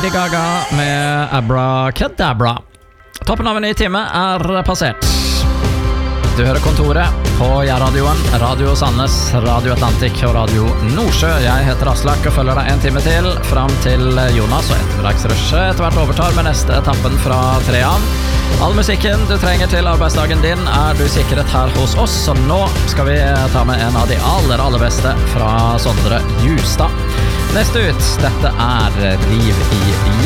Lady Gaga med Abracadabra. Toppen av en ny time passert. Du hører Kontoret på Jærradioen, Radio Sandnes, Radio Atlantik og Radio Nordsjø. Jeg heter Aslak og følger deg en time til, fram til Jonas og ettermiddagsrushet etter hvert overtar med neste etappen fra Trean. All musikken du trenger til arbeidsdagen din du sikret her hos oss, så nå skal vi ta med en av de aller beste fra Sondre Justad. Neste ut, dette Riv i